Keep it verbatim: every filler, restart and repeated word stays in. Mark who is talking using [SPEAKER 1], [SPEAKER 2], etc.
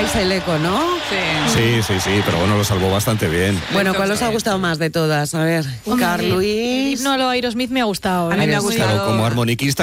[SPEAKER 1] llevarse el eco, ¿no?
[SPEAKER 2] Sí, sí, sí, pero bueno, lo salvó bastante bien.
[SPEAKER 1] Bueno, ¿cuál os ha gustado más de todas? A ver, Carl
[SPEAKER 3] El
[SPEAKER 1] Luis.
[SPEAKER 3] himno a lo Aerosmith me ha gustado.
[SPEAKER 1] A mí
[SPEAKER 3] ¿eh?
[SPEAKER 1] me ha
[SPEAKER 3] Muy-
[SPEAKER 1] gustado.
[SPEAKER 2] Claro, como armoniquista